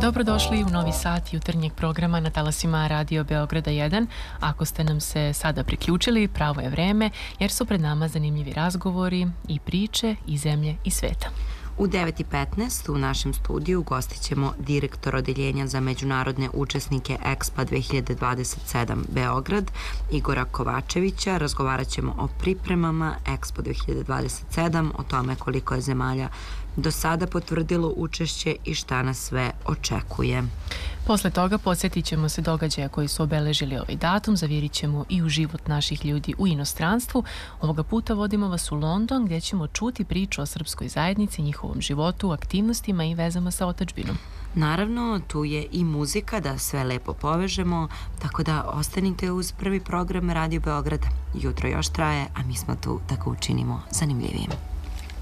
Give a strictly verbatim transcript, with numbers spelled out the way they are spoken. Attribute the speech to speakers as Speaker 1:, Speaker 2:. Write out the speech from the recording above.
Speaker 1: Dobrodošli u novi sat jutarnjeg programa na talasima Radio Beograda jedan. Ako ste nam se sada priključili, pravo je vreme jer su pred nama zanimljivi razgovori i priče iz zemlje i sveta.
Speaker 2: U devet i petnaest u našem studiju gostit ćemo direktor Odeljenja za međunarodne učesnike EKSPO dve hiljade dvadeset sedam Beograd, Igora Kovačevića. Razgovarat ćemo o pripremama EKSPO dve hiljade dvadeset sedam, o tome koliko je zemalja do sada potvrdilo učešće i šta nas sve očekuje.
Speaker 1: Posle toga podsjetit ćemo se događaja koji su obeležili ovaj datum, zavirit ćemo i u život naših ljudi u inostranstvu. Ovoga puta vodimo vas u London gdje ćemo čuti priču o srpskoj zajednici, njihovom životu, aktivnostima i vezama sa otadžbinom.
Speaker 2: Naravno, tu je i muzika da sve lepo povežemo, tako da ostanite uz prvi program Radio Beograda. Jutro još traje, a mi smo tu da ga učinimo zanimljivijim.